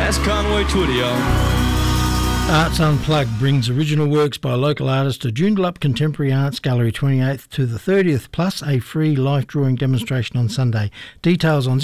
That's Conway Twitty on. Arts Unplugged brings original works by local artists to Joondalup Contemporary Arts Gallery 28th to the 30th, plus a free life drawing demonstration on Sunday. Details on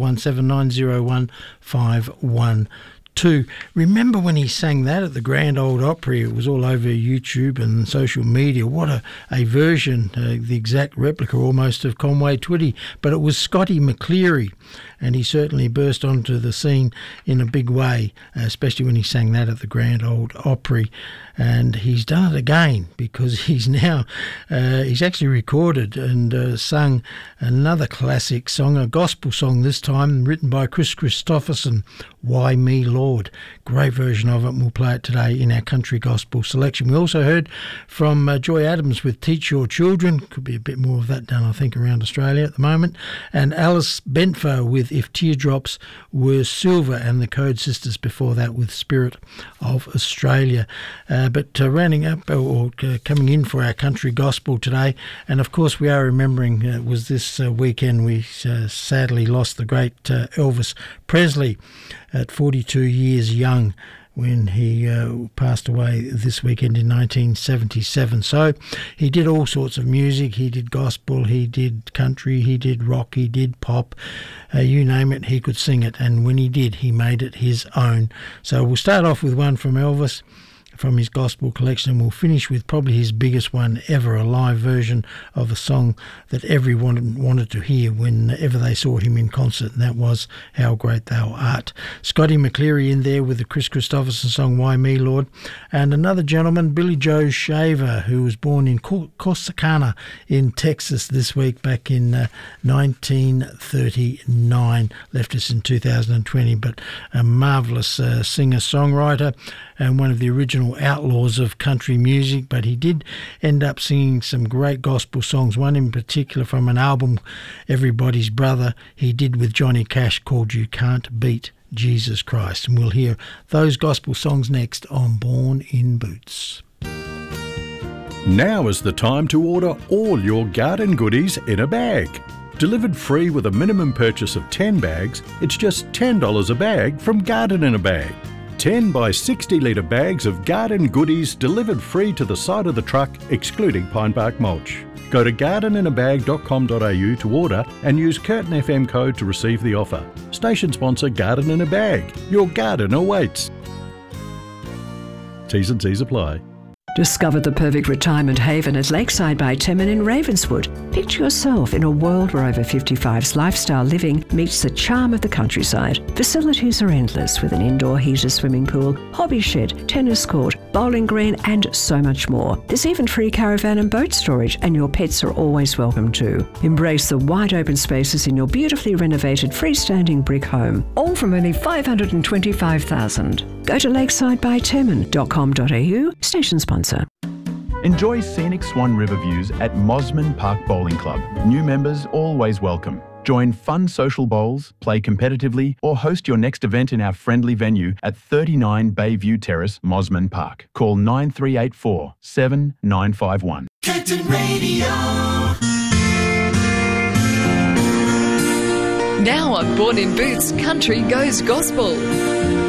0417901512. Remember when he sang that at the Grand Ole Opry? It was all over YouTube and social media. What a version, the exact replica almost of Conway Twitty. But it was Scotty McCleary, and he certainly burst onto the scene in a big way, especially when he sang that at the Grand Ole Opry. And he's done it again, because he's now he's actually recorded and sung another classic song, a gospel song this time, written by Chris Christopherson, Why Me Lord. Great version of it, and we'll play it today in our country gospel selection. We also heard from Joy Adams with Teach Your Children. Could be a bit more of that done, I think, around Australia at the moment. And Alice Bentfo with If Teardrops Were Silver, and the Code Sisters before that with Spirit of Australia. But rounding up or coming in for our country gospel today, and of course we are remembering it was this weekend we sadly lost the great Elvis Presley at 42 years young, when he passed away this weekend in 1977. So he did all sorts of music. He did gospel, he did country, he did rock, he did pop. You name it, he could sing it. And when he did, he made it his own. So we'll start off with one from Elvis, from his gospel collection, and we'll finish with probably his biggest one ever, a live version of a song that everyone wanted to hear whenever they saw him in concert, and that was How Great Thou Art. Scotty McCleary in there with the Chris Christopherson song Why Me Lord, and another gentleman, Billy Joe Shaver, who was born in Corsicana in Texas this week back in 1939, left us in 2020, but a marvellous singer-songwriter and one of the original outlaws of country music. But he did end up singing some great gospel songs, one in particular from an album, Everybody's Brother, he did with Johnny Cash, called You Can't Beat Jesus Christ. And we'll hear those gospel songs next on Born in Boots. Now is the time to order all your garden goodies in a bag. Delivered free with a minimum purchase of 10 bags, it's just $10 a bag from Garden in a Bag. 10 by 60 litre bags of garden goodies delivered free to the side of the truck, excluding pine bark mulch. Go to gardeninabag.com.au to order and use Curtin FM code to receive the offer. Station sponsor Garden in a Bag. Your garden awaits. T's and C's apply. Discover the perfect retirement haven at Lakeside by Timon in Ravenswood. Picture yourself in a world where over 55's lifestyle living meets the charm of the countryside. Facilities are endless, with an indoor heated swimming pool, hobby shed, tennis court, bowling green and so much more. There's even free caravan and boat storage, and your pets are always welcome too. Embrace the wide open spaces in your beautifully renovated freestanding brick home, all from only $525,000. Go to lakesidebytemon.com.au, station sponsor. Enjoy scenic Swan River views at Mosman Park Bowling Club. New members always welcome. Join fun social bowls, play competitively, or host your next event in our friendly venue at 39 Bayview Terrace, Mosman Park. Call 9384 7951. Curtin Radio. Now on Born in Boots, Country Goes Gospel.